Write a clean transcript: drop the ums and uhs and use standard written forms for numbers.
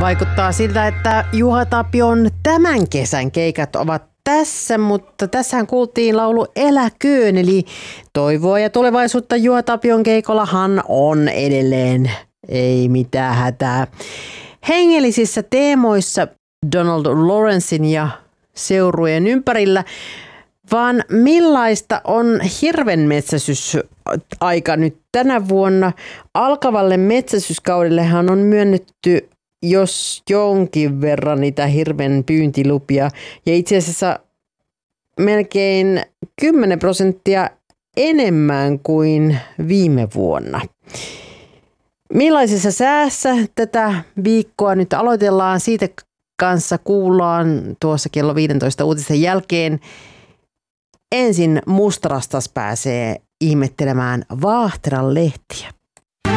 Vaikuttaa siltä, että Juha Tapion tämän kesän keikat ovat tässä, mutta tässähän kuultiin laulu Eläköön, eli toivoa ja tulevaisuutta Juha Tapion keikollahan on edelleen. Ei mitään hätää. Hengellisissä teemoissa Donald Lawrencen ja seurueen ympärillä, vaan millaista on hirvenmetsästysaika nyt tänä vuonna? Alkavalle metsästyskaudellehan on myönnetty jos jonkin verran niitä hirven pyyntilupia ja itse asiassa melkein 10% enemmän kuin viime vuonna. Millaisessa säässä tätä viikkoa nyt aloitellaan? Siitä kanssa kuullaan tuossa kello 15 uutisten jälkeen. Ensin Mustarastas pääsee ihmettelemään Vaahteran lehtiä.